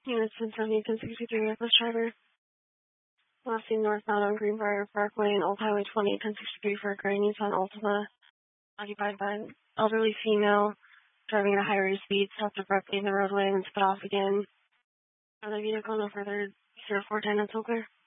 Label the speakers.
Speaker 1: Units 1070, 1063, reckless driver. Last seen northbound on Greenbrier Parkway and Old Highway 20, 1063 for a gray Nissan Altima, occupied by an elderly female, driving at a high rate of speed, stopped abruptly in the roadway and then sped off again. Other vehicle, no further 0410 until clear.